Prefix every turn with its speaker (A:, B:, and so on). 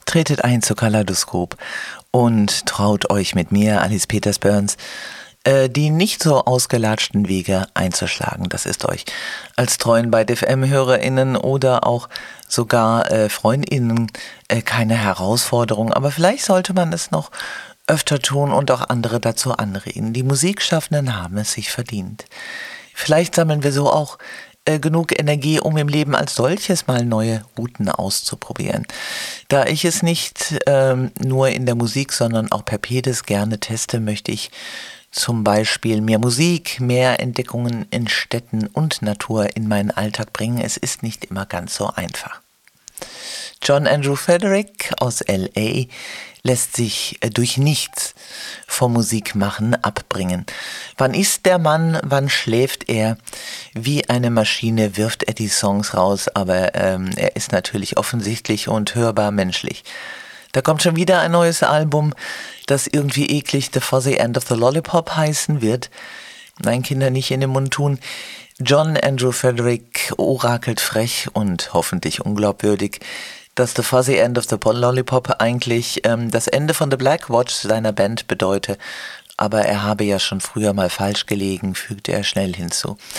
A: Tretet ein zu Kaleidoskop und traut euch mit mir, Alice Peters-Burns, die nicht so ausgelatschten Wege einzuschlagen. Das ist euch als treuen Byte FM-HörerInnen oder auch sogar FreundInnen keine Herausforderung. Aber vielleicht sollte man es noch öfter tun und auch andere dazu anregen. Die Musikschaffenden haben es sich verdient. Vielleicht sammeln wir so auch genug Energie, um im Leben als solches mal neue Routen auszuprobieren. Da ich es nicht nur in der Musik, sondern auch per Pedis gerne teste, möchte ich zum Beispiel mehr Musik, mehr Entdeckungen in Städten und Natur in meinen Alltag bringen. Es ist nicht immer ganz so einfach. John Andrew Frederick aus L.A. lässt sich durch nichts vom Musikmachen abbringen. Wann isst der Mann, wann schläft er? Wie eine Maschine wirft er die Songs raus, aber er ist natürlich offensichtlich und hörbar menschlich. Da kommt schon wieder ein neues Album, das irgendwie eklig The Fuzzy End of the Lollipop heißen wird. Nein, Kinder, nicht in den Mund tun. John Andrew Frederick orakelt frech und hoffentlich unglaubwürdig, dass The Fuzzy End of the Lollipop eigentlich das Ende von The Black Watch seiner Band bedeute. Aber er habe ja schon früher mal falsch gelegen, fügte er schnell hinzu.